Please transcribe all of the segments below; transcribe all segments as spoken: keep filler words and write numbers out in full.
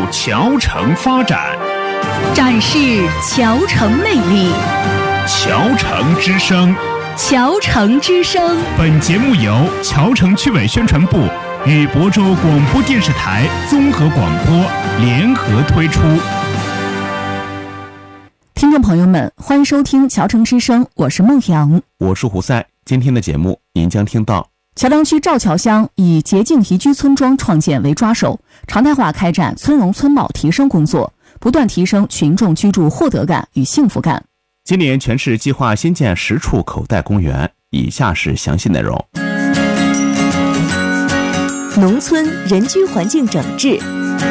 桥城发展， 展示桥城魅力。 桥城之声， 桥城之声。 本节目由桥城区委宣传部与亳州广播电视台综合广播联合推出。 听众朋友们，欢迎收听桥城之声，我是孟阳， 我是胡赛。今天的节目您将听到桥城区赵桥乡以洁净宜居村庄创建为抓手，常态化开展村容村貌提升工作，不断提升群众居住获得感与幸福感。 今年全市计划新建十处口袋公园，以下是详细内容。 农村人居环境整治。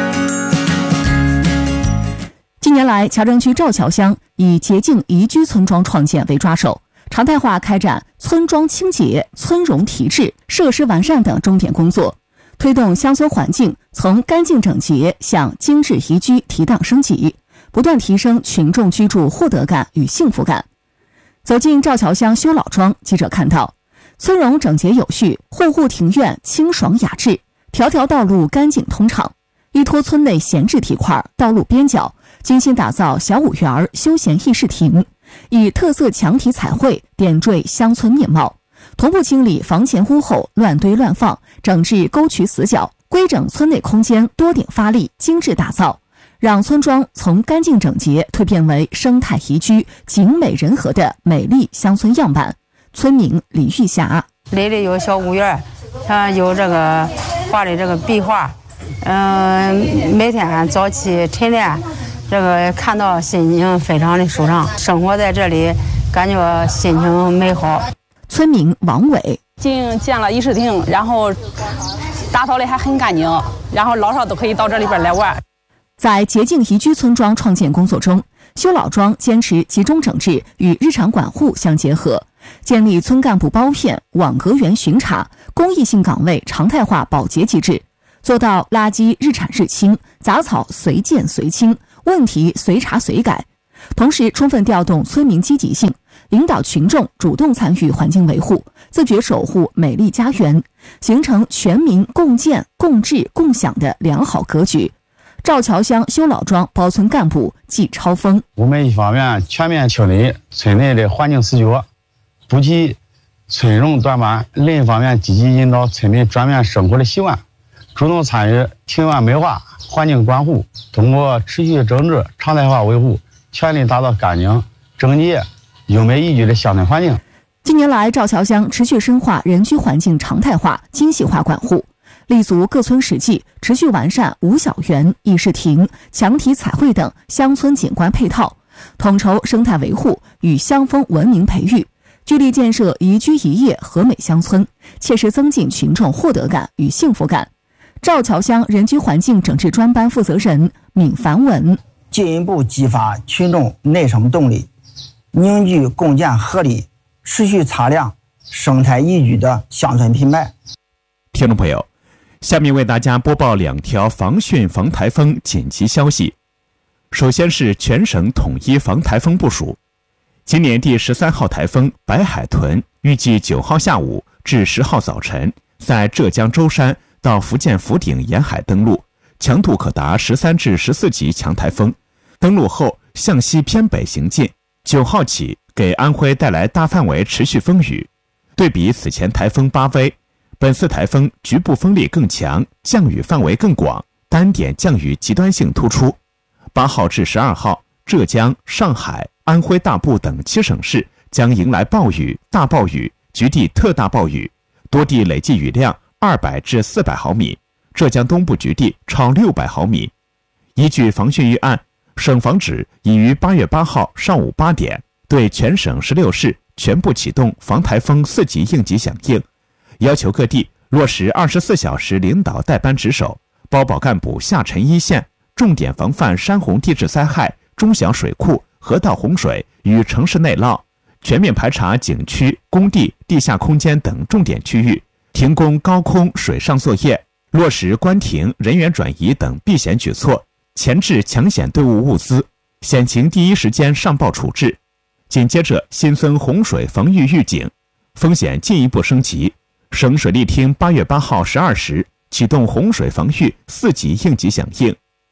近年来，桥城区赵桥乡以洁净宜居村庄创建为抓手，常态化开展村庄清洁、村容提质、设施完善等重点工作，推动乡村环境从干净整洁向精致宜居提档升级，不断提升群众居住获得感与幸福感。走进赵桥乡修老庄，记者看到村容整洁有序，户户庭院清爽雅致，条条道路干净通畅，依托村内闲置地块、道路边角，精心打造小五园、休闲议事亭，以特色墙体彩绘点缀乡村面貌，同步清理房前屋后乱堆乱放，整治沟渠死角，规整村内空间，多点发力，精致打造，让村庄从干净整洁蜕变为生态宜居、景美人和的美丽乡村样板。村民李玉霞： 这里有小五园，它有这个画的这个壁画，嗯、呃，每天早起晨练，这个看到心情非常的舒畅，生活在这里感觉心情美好。 村民王伟： 经建了议事亭，然后打扫的还很干净，然后老少都可以到这里边来玩。 在洁净宜居村庄创建工作中，修老庄坚持集中整治与日常管护相结合，建立村干部包片、网格员巡查、公益性岗位常态化保洁机制，做到垃圾日产日清，杂草随见随清，问题随查随改。同时充分调动村民积极性，引导群众主动参与环境维护，自觉守护美丽家园，形成全民共建共治共享的良好格局。赵桥乡修老庄包村干部季超峰： 我们一方面全面清理村内的环境死角，补齐村容短板；另一方面积极引导村民转变生活的习惯，主动参与庭院美化、环境管护，通过持续整治、常态化维护，全力打造干净、整洁、优美宜居的乡村环境。 近年来，赵桥乡持续深化人居环境常态化、精细化管护，立足各村实际，持续完善五小园、议事亭、墙体彩绘等乡村景观配套，统筹生态维护与乡风文明培育，聚力建设宜居宜业和美乡村，切实增进群众获得感与幸福感。赵桥乡人居环境整治专班负责人闵凡文： 进一步激发群众内生动力，凝聚共建合力，持续擦亮生态宜居的乡村品牌。 听众朋友，下面为大家播报两条防汛防台风紧急消息。首先是全省统一防台风部署，今年第十三号台风白海豚预计九号下午至十号早晨在浙江舟山到福建福鼎沿海登陆，强度可达十三至十四级强台风，登陆后向西偏北行进，九号起给安徽带来大范围持续风雨。对比此前台风巴威，本次台风局部风力更强，降雨范围更广，单点降雨极端性突出。八号至十二号，浙江、上海、安徽大部等七省市将迎来暴雨、大暴雨、局地特大暴雨，多地累计雨量二百至四百毫米，浙江东部局地超六百毫米。依据防汛预案，省防指已于八月八号上午八点对全省十六市全部启动防台风四级应急响应，要求各地落实二十四小时领导带班值守，包保干部下沉一线，重点防范山洪地质灾害、中小水库、河道洪水与城市内涝，全面排查景区、工地、地下空间等重点区域，停工高空水上作业，落实关停、人员转移等避险举措，前置抢险队伍物资，险情第一时间上报处置。紧接着新增洪水防御预警，风险进一步升级。省水利厅八月八号十二时启动洪水防御四级应急响应，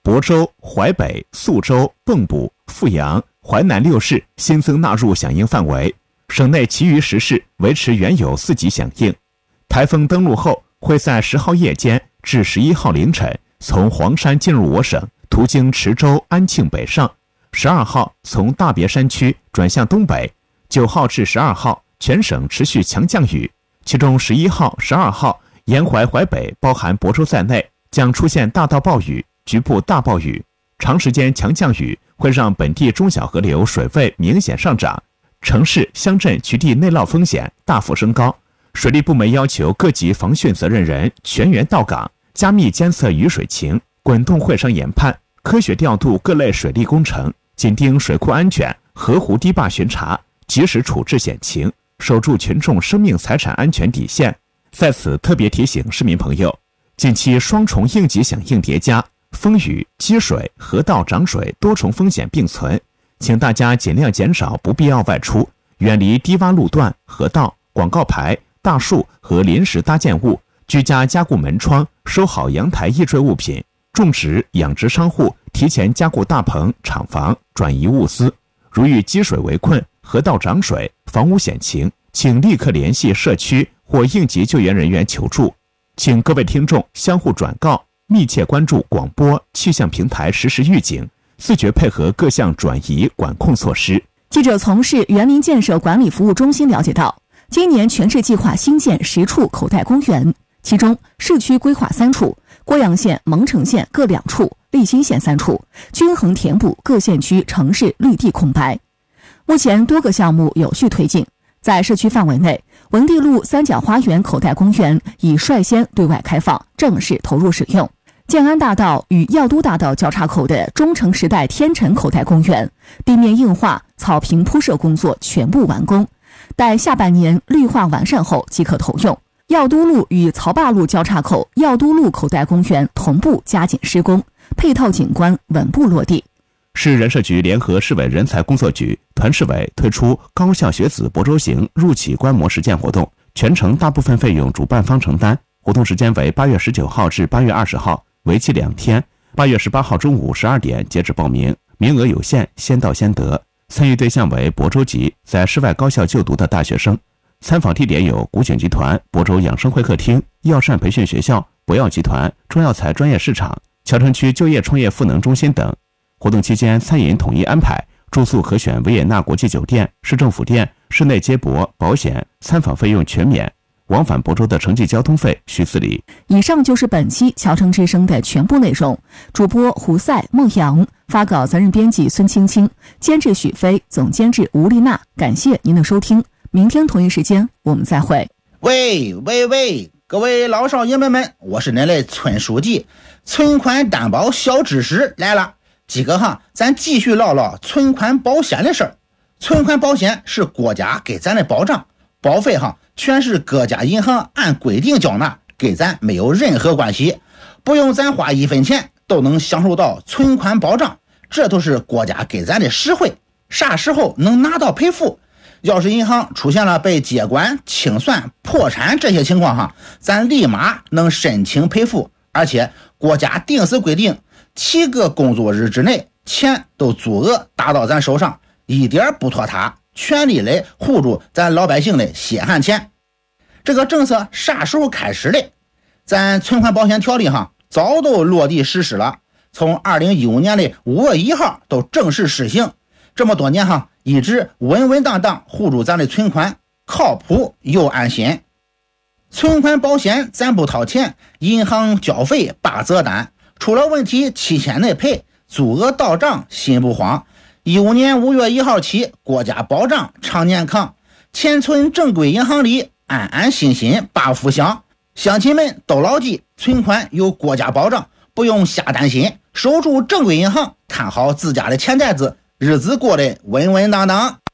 亳州、淮北、宿州、蚌埠、阜阳、淮南六市新增纳入响应范围，省内其余十市维持原有四级响应。台风登陆后，会在十号夜间至十一号凌晨从黄山进入我省，途经池州、安庆北上；十二号从大别山区转向东北；九号至十二号全省持续强降雨，其中十一号、十二号沿淮淮北包含亳州在内将出现大到暴雨、局部大暴雨。长时间强降雨会让本地中小河流水位明显上涨，城市、乡镇渠地内涝风险大幅升高。水利部门要求各级防汛责任人全员到岗，加密监测雨水情，滚动会商研判，科学调度各类水利工程，紧盯水库安全，河湖堤坝巡查，及时处置险情，守住群众生命财产安全底线。在此特别提醒市民朋友，近期双重应急响应叠加，风雨、积水、河道涨水多重风险并存，请大家尽量减少不必要外出，远离低洼路段、河道、广告牌、大树和临时搭建物，居家加固门窗，收好阳台易坠物品。种植、养殖商户提前加固大棚、厂房，转移物资。如遇积水围困、河道涨水、房屋险情，请立刻联系社区或应急救援人员求助。请各位听众相互转告，密切关注广播、气象平台实时预警，自觉配合各项转移管控措施。 记者从市园林建设管理服务中心了解到，今年全市计划新建十处口袋公园，其中市区规划三处，郭阳县、蒙城县各两处，利辛县三处，均衡填补各县区城市绿地空白。目前多个项目有序推进，在市区范围内，文地路三角花园口袋公园已率先对外开放，正式投入使用。建安大道与药都大道交叉口的中城时代天成口袋公园，地面硬化、草坪铺设工作全部完工，待下半年绿化完善后即可投用。药都路与曹坝路交叉口药都路口袋公园同步加紧施工，配套景观稳步落地。 市人社局联合市委人才工作局、团市委推出高校学子亳州行入企观摩实践活动，全程大部分费用主办方承担。活动时间为八月十九号至八月二十号，为期两天。八月十八号中午十二点截止报名，名额有限，先到先得。参与对象为亳州籍在市外高校就读的大学生。参访地点有古井集团、亳州养生会客厅、药膳培训学校、博药集团、中药材专业市场、桥城区就业创业赋能中心等。活动期间，餐饮统一安排，住宿可选维也纳国际酒店、市政府店，室内接驳、保险，参访费用全免。往返亳州的城际交通费需自理。 以上就是本期桥城之声的全部内容。主播胡赛、孟阳，发稿责任编辑孙青青，监制许飞，总监制吴丽娜。感谢您的收听，明天同一时间我们再会。 喂喂喂，各位老少爷们们，我是恁的村书记，存款担保小知识来了。几个哈，咱继续唠唠存款保险的事儿。存款保险是国家给咱的保障，保费哈全是各家银行按规定缴纳，给咱没有任何关系，不用咱花一分钱都能享受到存款保障，这都是国家给咱的实惠。啥时候能拿到赔付？要是银行出现了被接管、清算、破产这些情况哈，咱立马能申请赔付，而且国家定死规定，七个工作日之内钱都足额打到咱手上，一点不拖沓，全力来护住咱老百姓的血汗钱。这个政策啥时候开始的？咱存款保险条例哈早都落地实施了，从二零一五年的五月一号都正式施行。这么多年哈，一直稳稳当当护住咱的存款，靠谱又安心。存款保险咱不掏钱，银行交费八折单，出了问题七天内赔，足额到账心不慌。一五年五月一号起，国家保障常年扛，钱存正规银行里，安安心心把福享。乡亲们都牢记，存款有国家保障，不用瞎担心，守住正规银行，看好自家的钱袋子，日子过得稳稳当当。